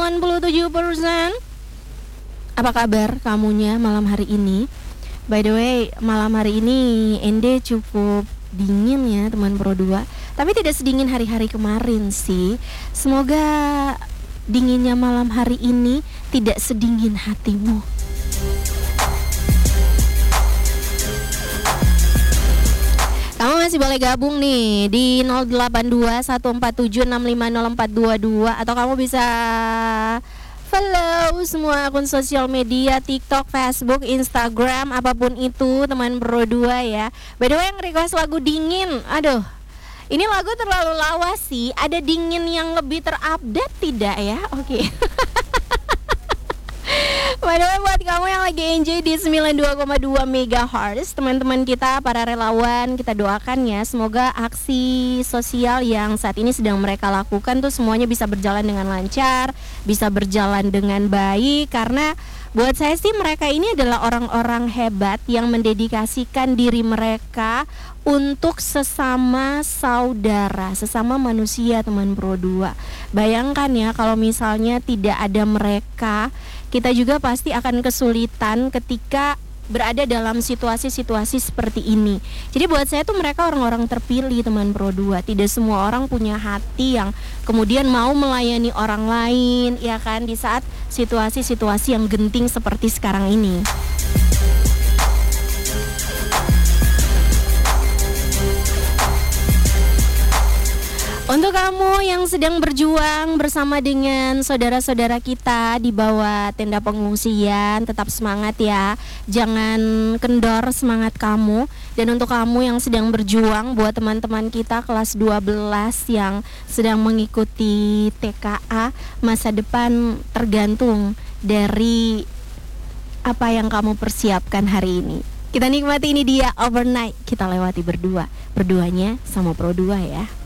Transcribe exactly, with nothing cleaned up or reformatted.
sembilan puluh tujuh persen. Apa kabar kamunya malam hari ini? By the way, malam hari ini Ende cukup dingin ya teman Pro dua. Tapi tidak sedingin hari-hari kemarin sih. Semoga dinginnya malam hari ini tidak sedingin hatimu. Kamu masih boleh gabung nih di nol delapan dua satu empat tujuh enam lima nol empat dua dua, atau kamu bisa follow semua akun sosial media, TikTok, Facebook, Instagram, apapun itu teman Pro dua ya. By the way, yang request lagu dingin, aduh, ini lagu terlalu lawas sih. Ada dingin yang lebih terupdate tidak ya? Oke. Okay. By the way, buat kamu yang lagi enjoy di sembilan puluh dua koma dua megahertz, teman-teman kita, para relawan, kita doakan ya, semoga aksi sosial yang saat ini sedang mereka lakukan tuh semuanya bisa berjalan dengan lancar, bisa berjalan dengan baik. Karena buat saya sih mereka ini adalah orang-orang hebat yang mendedikasikan diri mereka untuk sesama saudara, sesama manusia teman Pro dua. Bayangkan ya kalau misalnya tidak ada mereka, kita juga pasti akan kesulitan ketika berada dalam situasi-situasi seperti ini. Jadi buat saya tuh mereka orang-orang terpilih teman Pro dua. Tidak semua orang punya hati yang kemudian mau melayani orang lain, ya kan, di saat situasi-situasi yang genting seperti sekarang ini. Untuk kamu yang sedang berjuang bersama dengan saudara-saudara kita di bawah tenda pengungsian, tetap semangat ya, jangan kendor semangat kamu. Dan untuk kamu yang sedang berjuang, buat teman-teman kita kelas dua belas yang sedang mengikuti T K A, masa depan tergantung dari apa yang kamu persiapkan hari ini. Kita nikmati, ini dia Overnight, kita lewati berdua, berduanya sama Pro dua ya.